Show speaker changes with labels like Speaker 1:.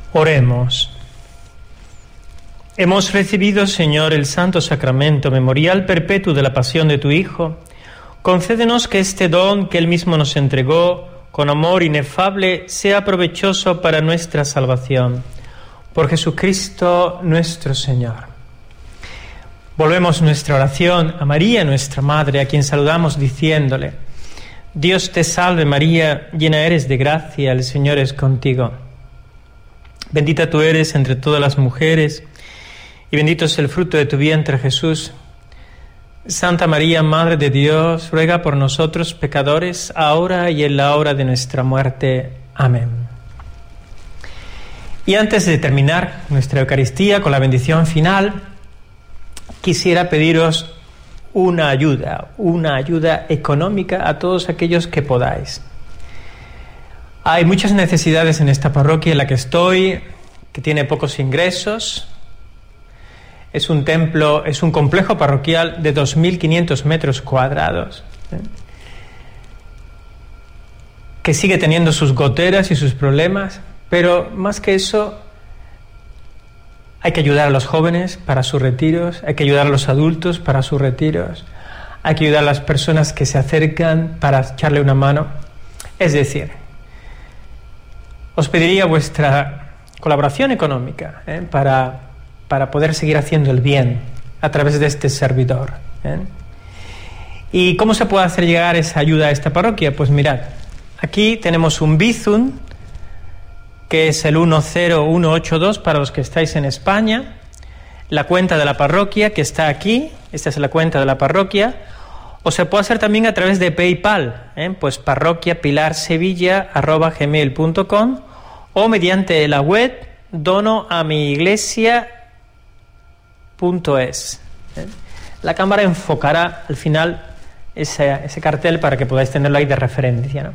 Speaker 1: Oremos. Hemos recibido, Señor, el santo sacramento memorial perpetuo de la pasión de tu Hijo. Concédenos que este don que Él mismo nos entregó con amor inefable sea provechoso para nuestra salvación. Por Jesucristo nuestro Señor. Volvemos nuestra oración a María, nuestra Madre, a quien saludamos diciéndole: Dios te salve María, llena eres de gracia, el Señor es contigo. Bendita tú eres entre todas las mujeres, y bendito es el fruto de tu vientre, Jesús. Santa María, Madre de Dios, ruega por nosotros pecadores, ahora y en la hora de nuestra muerte. Amén. Y antes de terminar nuestra Eucaristía con la bendición final, quisiera pediros una ayuda económica a todos aquellos que podáis. Hay muchas necesidades en esta parroquia en la que estoy, que tiene pocos ingresos. Es un templo, es un complejo parroquial de 2.500 metros cuadrados, que sigue teniendo sus goteras y sus problemas, pero más que eso, hay que ayudar a los jóvenes para sus retiros, hay que ayudar a los adultos para sus retiros, hay que ayudar a las personas que se acercan para echarle una mano. Es decir, os pediría vuestra colaboración económica para poder seguir haciendo el bien a través de este servidor. ¿Y cómo se puede hacer llegar esa ayuda a esta parroquia? Pues mirad, aquí tenemos un Bizum, que es el 10182 para los que estáis en España, la cuenta de la parroquia que está aquí, esta es la cuenta de la parroquia, o se puede hacer también a través de PayPal, pues parroquiapilarsevilla@gmail.com, o mediante la web donoamiiglesia.es. La cámara enfocará al final ese cartel para que podáis tenerlo ahí de referencia, ¿no?